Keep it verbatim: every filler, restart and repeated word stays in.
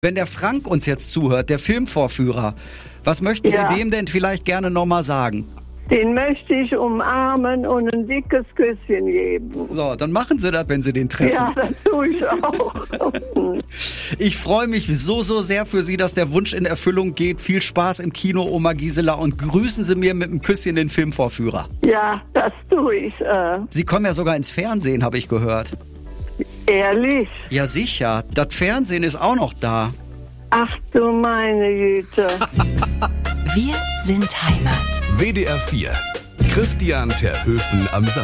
Wenn der Frank uns jetzt zuhört, der Filmvorführer, was möchten Ja. Sie dem denn vielleicht gerne nochmal sagen? Den möchte ich umarmen und ein dickes Küsschen geben. So, dann machen Sie das, wenn Sie den treffen. Ja, das tue ich auch. Ich freue mich so, so sehr für Sie, dass der Wunsch in Erfüllung geht. Viel Spaß im Kino, Oma Gisela, und grüßen Sie mir mit einem Küsschen den Filmvorführer. Ja, das tue ich. Äh, Sie kommen ja sogar ins Fernsehen, habe ich gehört. ehrlich? Ja, sicher. Das Fernsehen ist auch noch da. Ach du meine Güte. Wir sind Heimat. W D R vier. Christian Terhöfen am Samstag.